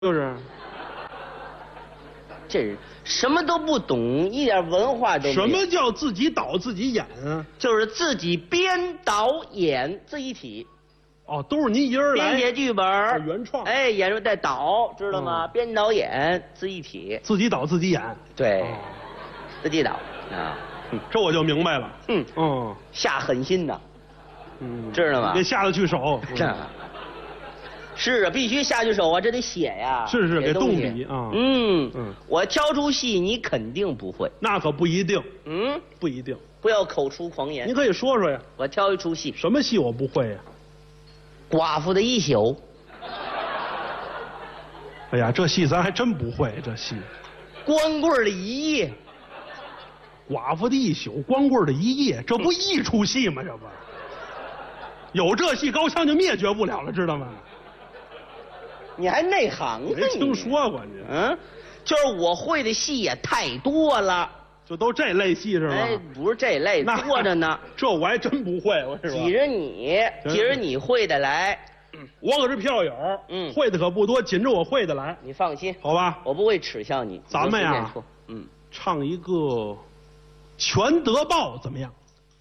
就是， 这人什么都不懂，一点文化都没有。 什么叫自己导自己演啊？ 就是自己编导演自一体。 哦，都是您一人来编写剧本， 原创。 哎，演出带导，知道吗？编导演自一体， 自己导自己演。 对，自己导啊。 这我就明白了。 下狠心呐。知道吗？ 得下得去手。 是啊，必须下去手啊，这得写呀。 是，给动笔啊。 我挑出戏，你肯定不会。 那可不一定。不一定。 不要口出狂言。 您可以说说呀。 我挑一出戏。 什么戏我不会呀？ 寡妇的一宿。 哎呀，这戏咱还真不会，这戏。 光棍的一夜。 寡妇的一宿，光棍的一夜，这不一出戏吗？这不，有这戏，高腔就灭绝不了了，知道吗？ 你还内行呢？ 没听说过你。 就是我会的戏也太多了。 就都这类戏是吧？ 哎，不是这类，多着呢。 这我还真不会，我是吧？ 挤着你会的来。 我可是票友，会的可不多，紧着我会的来。 你放心， 好吧？ 我不会耻笑你。 咱们呀，唱一个《全德报》怎么样？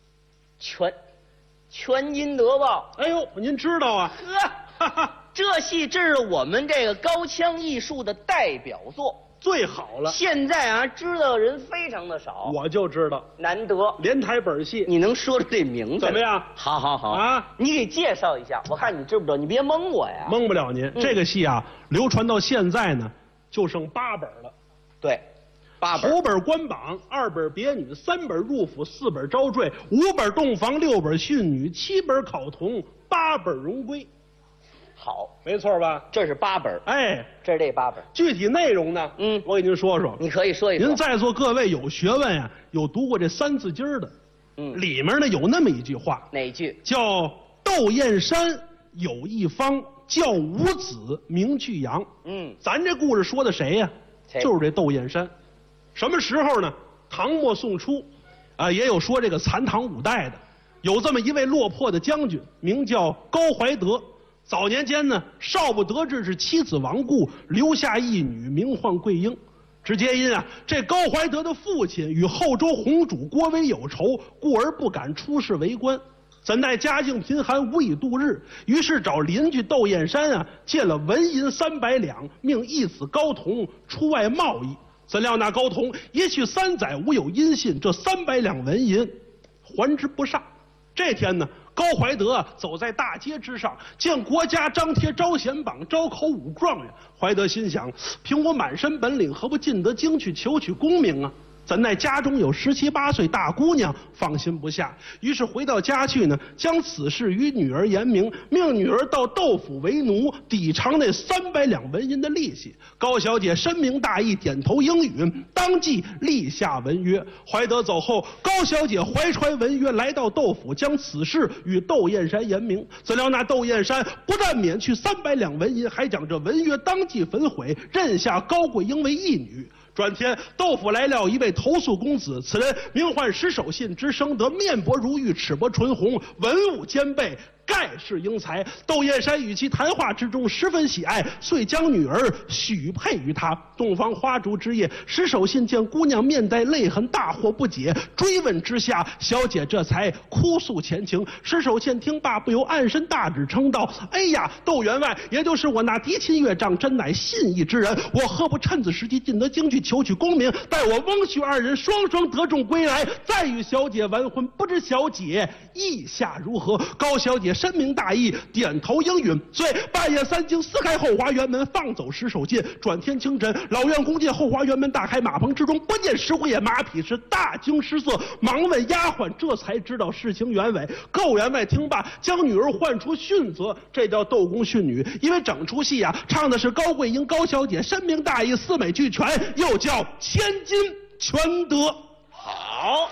全金德报。 哎呦，您知道啊？ 这戏这是我们这个高腔艺术的代表作。 最好了， 现在啊，知道的人非常的少。 我就知道， 难得连台本戏， 你能说出这名字怎么样？ 好啊！ 你给介绍一下，我看你知不知道？你别蒙我呀！ 蒙不了您。这个戏啊，流传到现在呢，就剩8本了。 对，8本。 头本官榜，2本别女，3本入府，4本招赘，5本洞房，6本训女，7本考童，8本荣归。 好， 没错吧？ 这是8本。 哎， 这是这8本。 具体内容呢？我给您说说。 你可以说一说。 您在座各位有学问呀，有读过这三字经的。里面呢有那么一句话。 哪句？ 叫窦燕山有一方，教五子名俱扬。咱这故事说的谁呀？就是这窦燕山。什么时候呢？唐末宋初，也有说这个残唐5代的，有这么一位落魄的将军，名叫高怀德。早年间呢，少不得志，是妻子亡故，留下一女，名唤桂英。只皆因这高怀德的父亲与后周弘主郭威有仇，故而不敢出仕为官。怎奈家境贫寒，无以度日，于是找邻居窦燕山借了纹银300两，命义子高同出外贸易。怎料那高同一去3载，无有音信，这300两纹银还之不上。这天呢，高怀德走在大街之上，见国家张贴招贤榜，招考5状元。怀德心想，凭我满身本领，何不进得京去求取功名啊？怎奈家中有17、18岁大姑娘，放心不下，于是回到家去呢，将此事与女儿言明，命女儿到窦府为奴，抵偿那300两纹银的利息。高小姐深明大义，点头应允，当即立下文约。怀德走后，高小姐怀揣文约来到窦府，将此事与窦燕山言明。怎料那窦燕山不但免去300两纹银，还将这文约当即焚毁，认下高桂英为义女。转天，窦府来了一位投宿公子，此人名唤石守信之生得面薄如玉，齿薄唇红，文武兼备，盖世英才。窦燕山与其谈话之中十分喜爱，遂将女儿许配于他。洞房花烛之夜，石守信见姑娘面带泪痕，大惑不解，追问之下，小姐这才哭诉前情。石守信听罢，不由暗身大指称道：“哎呀，窦员外，也就是我那嫡亲岳丈，真乃信义之人，我何不趁此时机进得京去求取功名，待我翁婿2人双双得中归来，再与小姐完婚。不知小姐意下如何？”高小姐深明大义，点头应允。遂半夜3更撕开后花园门，放走石守信。转天清晨，老院公见后花园门大开，马棚之中不见石虎也，马匹是大惊失色，忙问丫鬟，这才知道事情原委。窦员外听罢，将女儿唤出训责，这叫窦公训女。因为整出戏唱的是高桂英高小姐深明大义，4美俱全，又叫千金全得。 好，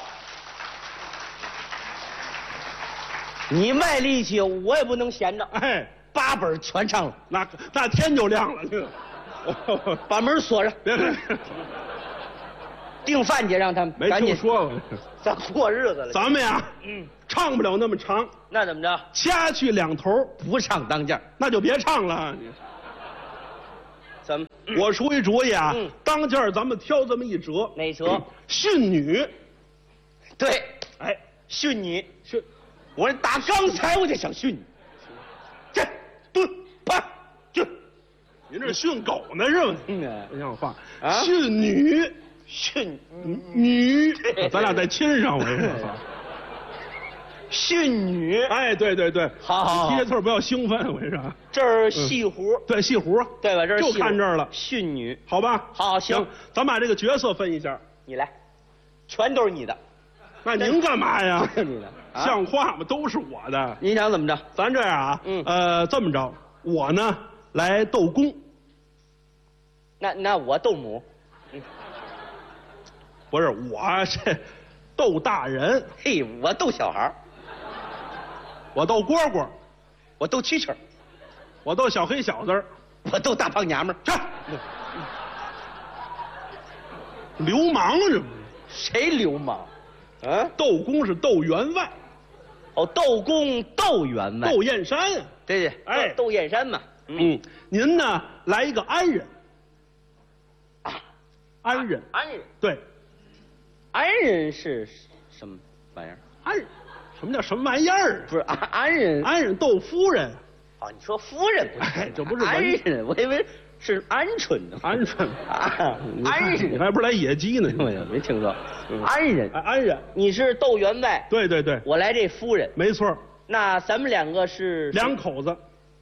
你卖力气，我也不能闲着。8本全唱了， 那天就亮了。 把门锁上， 别， 订饭去，让他们赶紧说了， 咱过日子了。 咱们唱不了那么长， 那怎么着？ 掐去2头， 不唱当间， 那就别唱了。 怎么？ 我出一主意啊，当间咱们挑这么一折。 哪折？ 训女。 对， 哎， 训你。 训。 我打刚才我就想训你。站，蹲，趴，去。 您这训狗呢是吧？不像话。训女。 训女。咱俩再亲上，我跟你说。 训女， 哎，对对对， 好， 提这词不要兴奋，我跟你说。 这儿戏胡， 对戏胡， 对吧？这儿就看这儿了。 训女， 好吧？ 好，行， 咱把这个角色分一下。 你来，全都是你的。 那您干嘛呀？ 你的， 像话吗？都是我的。 您想怎么着？ 咱这样啊，这么着，我呢来斗公。 那我斗母。 不是我这斗大人。 嘿，我斗小孩。 我斗蝈蝈， 我斗蛐蛐， 我斗小黑小子， 我斗大胖娘们儿。 这流氓这不是？ 谁流氓？ 斗公是斗员外。 哦，斗公斗员外。 斗燕山啊。 对对，哎，斗燕山嘛。 您呢来一个安人。安人。 安人。 对。 安人是什么玩意儿？ 安人。什么叫什么玩意儿？ 不是安人， 安人斗夫人。 哦，你说夫人不是？ 这不是安人，我以为是鹌鹑呢。 鹌鹑啊，安人， 你还不是来野鸡呢？ 没听说。安人， 安人， 你是窦员外。 对对对， 我来这夫人。 没错。 那咱们两个是两口子。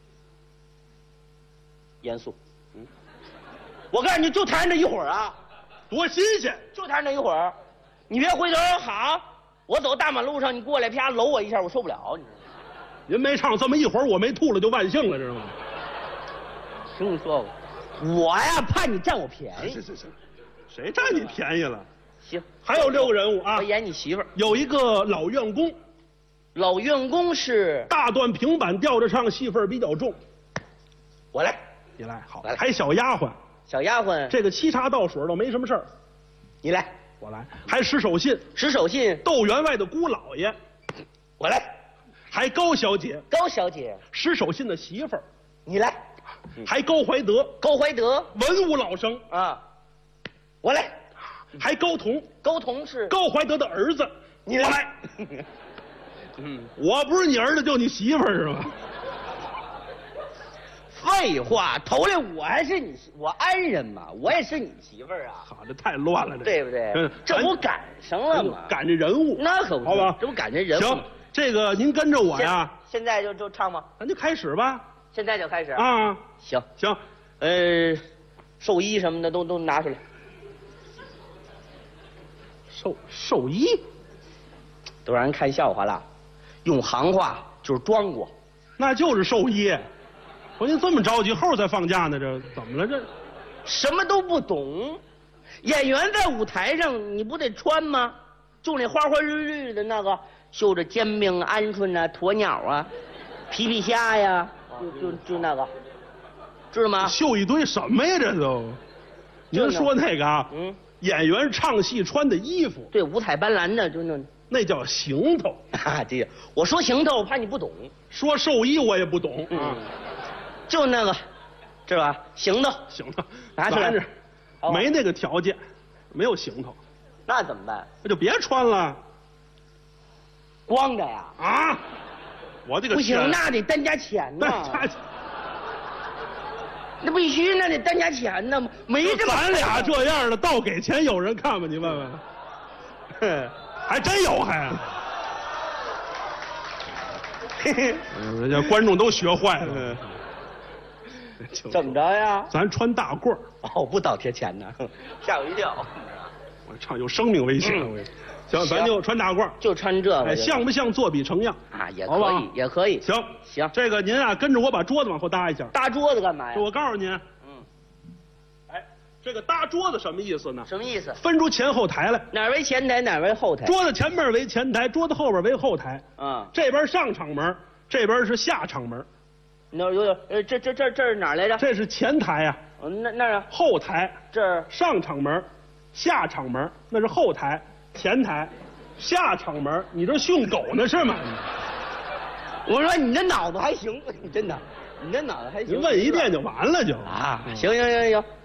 严肃。我告诉你，就谈这一会儿啊， 多新鲜！ 就谈这一会儿，你别回头好。我走大马路上，你过来啪搂我一下，我受不了。你知道吗？ 您没唱这么一会儿，我没吐了就万幸了，知道吗？ 听你说过，我呀怕你占我便宜。 是，谁占你便宜了？ 行， 还有6个人物啊。 我演你媳妇儿。 有一个老院工。 老院工是大段平板吊着唱，戏份比较重。 我来， 你来好。还小丫鬟。 小丫鬟， 这个沏茶倒水都没什么事儿。 你来。 我来，还使手信， 使手信， 窦员外的姑老爷， 我来， 还高小姐， 高小姐， 使手信的媳妇儿， 你来， 还高怀德， 高怀德， 文武老生啊，我来， 还高同， 高同是高怀德的儿子， 你来， 我不是你儿子就你媳妇儿是吧？ 废话，头来我还是我安人嘛，我也是你媳妇儿啊。 好，这太乱了， 对不对？这不赶上了吗？ 赶这人物， 那可不， 好吧？ 这不赶这人物。 行，这个您跟着我呀。 现在就唱吗？ 咱就开始吧。 现在就开始啊？ 行，寿衣什么的都拿出来。 寿衣都让人看笑话了，用行话就是装过， 那就是寿衣。我您这么着急，后才放假呢，这怎么了？这什么都不懂。演员在舞台上，你不得穿吗？就那花花绿绿的那个，绣着煎饼、鹌鹑啊、鸵鸟啊、皮皮虾呀，就那个，知道吗？ 绣一堆什么呀？这都，您说那个啊？演员唱戏穿的衣服， 对，五彩斑斓的，就那叫行头啊。这个，我说行头，我怕你不懂。 说寿衣我也不懂啊。 就那个，知道吧？行头，拿出来。 没那个条件，没有行头， 那怎么办？ 那就别穿了， 光着呀！ 啊，我这个不行，那得单加钱呢。那必须，那得单加钱呢。没这么， 咱俩这样的，倒给钱有人看吗？你问问，还真有还。人家观众都学坏了。 怎么着呀？ 咱穿大褂儿。 哦，不倒贴钱呢，吓我一跳。 我唱有生命危险。行，咱就穿大褂， 就穿这个， 像不像作比成样啊？也可以，也可以。 行，这个您啊，跟着我把桌子往后搭一下。 搭桌子干嘛呀？ 我告诉您，这个搭桌子什么意思呢？ 什么意思？ 分出前后台来。 哪为前台，哪为后台？ 桌子前面为前台，桌子后边为后台。这边上场门，这边是下场门。 这是哪来着？ 这是前台呀。 那是后台。 这上场门，下场门，那是后台。前台，下场门，你这训狗呢是吗？ 我说你这脑子还行，真的。 你这脑子还行。 你问一遍就完了就。 啊，行，